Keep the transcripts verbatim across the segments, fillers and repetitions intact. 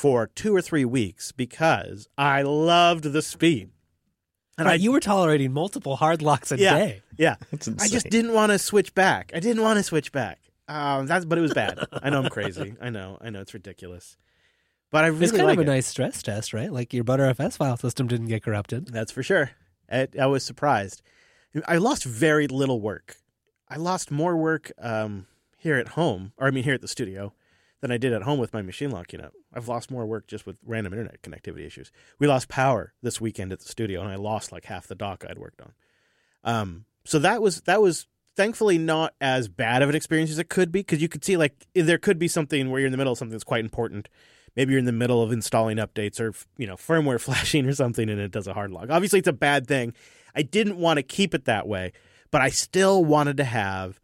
for two or three weeks because I loved the speed. And right, I, you were tolerating multiple hard locks a yeah, day. Yeah, That's I just didn't want to switch back. I didn't want to switch back. Um, that's but it was bad. I know I'm crazy. I know. I know it's ridiculous. But I really it's kind like of a it. nice stress test, right? Like your Btrfs file system didn't get corrupted. That's for sure. I, I was surprised. I lost very little work. I lost more work um, here at home, or I mean here at the studio, than I did at home with my machine locking up. I've lost more work just with random internet connectivity issues. We lost power this weekend at the studio, and I lost like half the dock I'd worked on. Um, so that was that was thankfully not as bad of an experience as it could be, because you could see like there could be something where you're in the middle of something that's quite important. Maybe you're in the middle of installing updates or, you know, firmware flashing or something, and it does a hard lock. Obviously, it's a bad thing. I didn't want to keep it that way, but I still wanted to have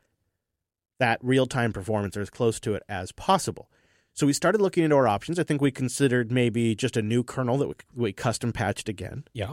that real-time performance or as close to it as possible. So we started looking into our options. I think we considered maybe just a new kernel that we, we custom patched again. Yeah.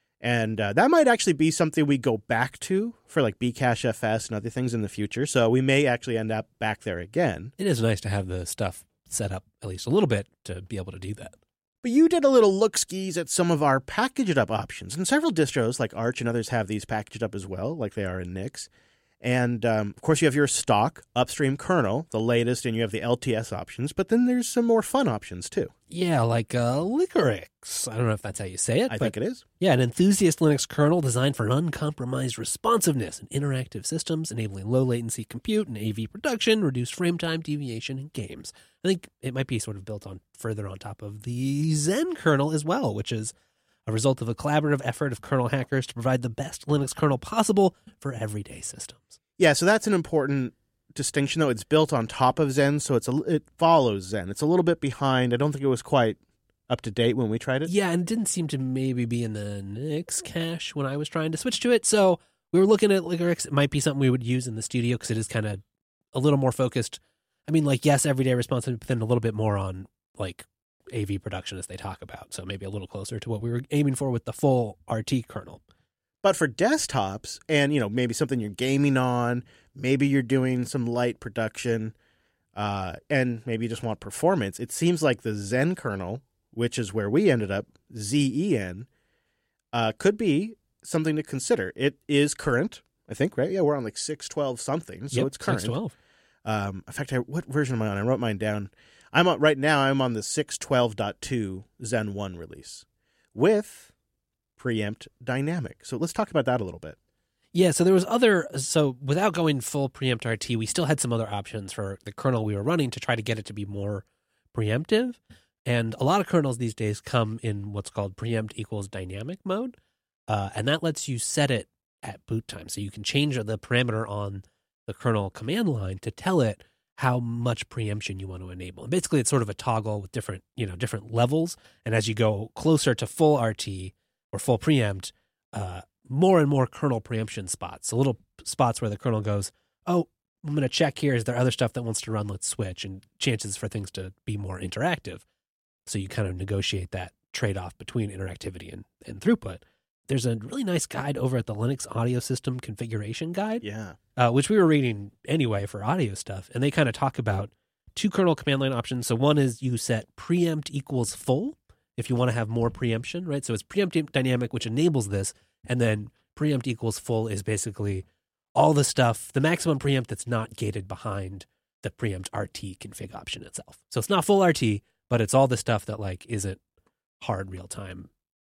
And uh, that might actually be something we go back to for like Bcache F S and other things in the future. So we may actually end up back there again. It is nice to have the stuff set up at least a little bit to be able to do that. But you did a little look-skis at some of our packaged up options. And several distros like Arch and others have these packaged up as well, like they are in Nix. And, um, of course, you have your stock upstream kernel, the latest, and you have the L T S options. But then there's some more fun options, too. Yeah, like uh, Liquorix. I don't know if that's how you say it. I but think it is. Yeah, an enthusiast Linux kernel designed for uncompromised responsiveness and interactive systems, enabling low-latency compute and A V production, reduced frame time deviation in games. I think it might be sort of built on further on top of the Zen kernel as well, which is a result of a collaborative effort of kernel hackers to provide the best Linux kernel possible for everyday systems. Yeah, so that's an important distinction, though. It's built on top of Zen, so it's a, it follows Zen. It's a little bit behind. I don't think it was quite up to date when we tried it. Yeah, and it didn't seem to maybe be in the Nix cache when I was trying to switch to it. So we were looking at Liquorix. It might be something we would use in the studio because it is kind of a little more focused. I mean, like, yes, everyday responsive, but then a little bit more on, like, A V production as they talk about. So maybe a little closer to what we were aiming for with the full R T kernel. But for desktops and, you know, maybe something you're gaming on, maybe you're doing some light production, uh, and maybe you just want performance, it seems like the Zen kernel, which is where we ended up, Z E N, uh, could be something to consider. It is current, I think, right? Yeah, we're on like six twelve something, so yep, it's current. six twelve. Um, in fact, I, what version am I on? I wrote mine down. I'm on, right now, I'm on the six twelve point two Zen one release with preempt dynamic. So let's talk about that a little bit. Yeah, so there was other, so without going full preempt R T, we still had some other options for the kernel we were running to try to get it to be more preemptive. And a lot of kernels these days come in what's called preempt equals dynamic mode. Uh, and that lets you set it at boot time. So you can change the parameter on the kernel command line to tell it how much preemption you want to enable. And basically, it's sort of a toggle with different, you know, different levels. And as you go closer to full R T, or full preempt, uh, more and more kernel preemption spots. So little spots where the kernel goes, oh, I'm going to check here. Is there other stuff that wants to run? Let's switch. And chances for things to be more interactive. So you kind of negotiate that trade-off between interactivity and, and throughput. There's a really nice guide over at the Linux Audio System Configuration Guide, Yeah. uh, which we were reading anyway for audio stuff. And they kind of talk about two kernel command line options. So one is you set preempt equals full, if you want to have more preemption, right? So it's preempt dynamic, which enables this. And then preempt equals full is basically all the stuff, the maximum preempt that's not gated behind the preempt R T config option itself. So it's not full R T, but it's all the stuff that like isn't hard real time.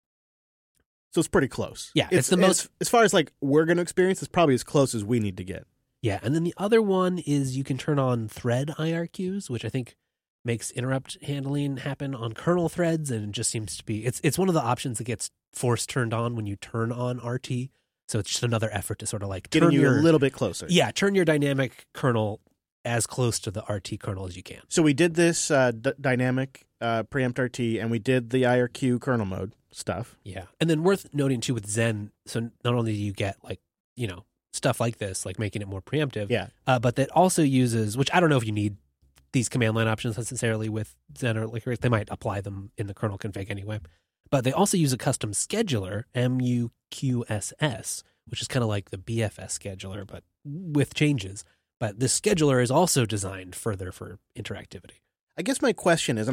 So it's pretty close. Yeah, it's, it's the most... As, as far as like we're going to experience, it's probably as close as we need to get. Yeah, and then the other one is you can turn on thread I R Qs, which I think makes interrupt handling happen on kernel threads, and it just seems to be, it's it's one of the options that gets force turned on when you turn on R T. So it's just another effort to sort of like turn Getting you your, a little bit closer. Yeah, turn your dynamic kernel as close to the R T kernel as you can. So we did this uh, d- dynamic uh, preempt R T, and we did the I R Q kernel mode stuff. Yeah. And then worth noting too with Zen, so not only do you get like, you know, stuff like this, like making it more preemptive, yeah, uh, but that also uses, which I don't know if you need these command line options necessarily with Zen or Liquorix. They might apply them in the kernel config anyway. But they also use a custom scheduler, M U Q S S, which is kind of like the B F S scheduler, but with changes. But this scheduler is also designed further for interactivity. I guess my question is, and